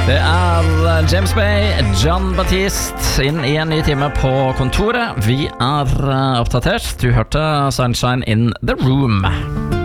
Det James Bay, John Baptiste inn I en ny time på kontoret. Vi oppdatert. Du hørte Sunshine in the Room.